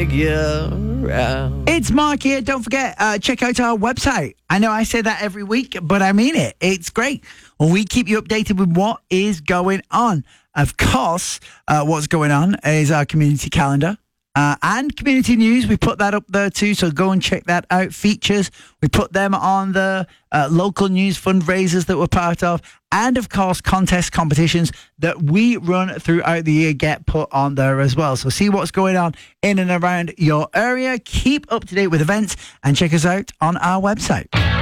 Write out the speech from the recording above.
figure out. It's Mark here. Don't forget, check out our website. I know I say that every week, but I mean it. It's great. Well, we keep you updated with what is going on. Of course, what's going on is our community calendar. And community news, we put that up there too, so go and check that out. Features, we put them on the local news fundraisers that we're part of. And of course, contests, competitions that we run throughout the year get put on there as well. So see what's going on in and around your area. Keep up to date with events and check us out on our website.